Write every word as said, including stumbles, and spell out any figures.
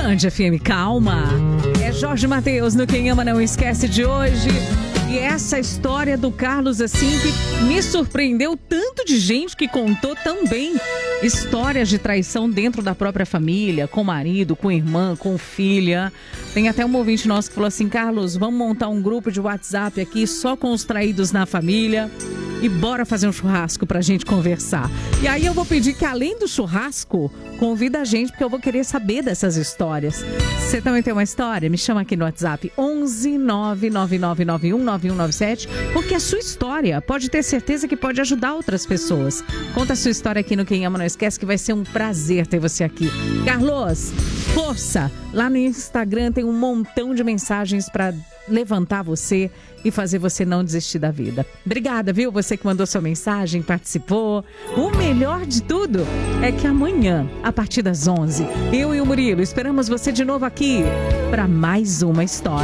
Band F M, calma. É Jorge Mateus no Quem Ama Não Esquece de hoje. E essa história do Carlos, assim, que me surpreendeu, tanto de gente que contou tão bem histórias de traição dentro da própria família, com marido, com irmã, com filha. Tem até um ouvinte nosso que falou assim: Carlos, vamos montar um grupo de WhatsApp aqui só com os traídos na família e bora fazer um churrasco pra gente conversar. E aí eu vou pedir que, além do churrasco, convida a gente, porque eu vou querer saber dessas histórias. Você também tem uma história? Me chama aqui no WhatsApp onze nove nove nove nove um nove um nove sete, porque a sua história pode ter certeza que pode ajudar outras pessoas. Conta a sua história aqui no Quem Ama Não Esquece, que vai ser um prazer ter você aqui. Carlos, força! Lá no Instagram tem um montão de mensagens para levantar você e fazer você não desistir da vida. Obrigada, viu? Você que mandou sua mensagem, participou. O melhor de tudo é que amanhã, a partir das onze, eu e o Murilo esperamos você de novo aqui para mais uma história.